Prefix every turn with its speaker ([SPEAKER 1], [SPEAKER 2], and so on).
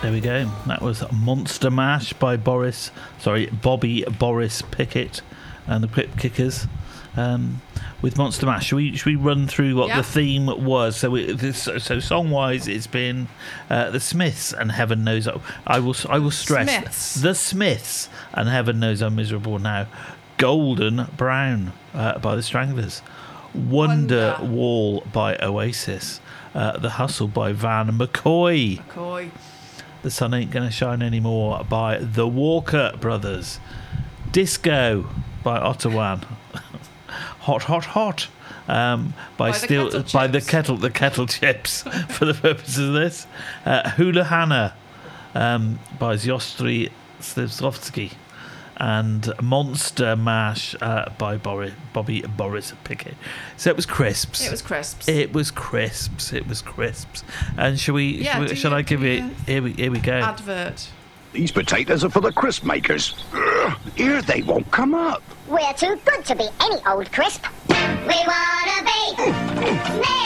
[SPEAKER 1] There we go. That was Monster Mash by Bobby Boris Pickett and the Crypt Kickers. With Monster Mash, should we run through what the theme was? So song-wise, it's been the Smiths and Heaven Knows. I will stress
[SPEAKER 2] Smiths.
[SPEAKER 1] the Smiths and Heaven Knows I'm Miserable Now. Golden Brown by the Stranglers. Wonder Wall by Oasis. The Hustle by Van McCoy. The Sun Ain't Gonna Shine Anymore by the Walker Brothers. Disco by Ottawan. Hot, Hot, Hot by the Kettle Chips for the purposes of this. Hula Hana by Zyostry Slivskovsky. And Monster Mash by Bobby Boris Pickett. So it was crisps. It was crisps. And shall I give you? Here we go.
[SPEAKER 2] Advert.
[SPEAKER 3] These potatoes are for the crisp makers. Here they won't come up.
[SPEAKER 4] We're too good to be any old crisp. We wanna be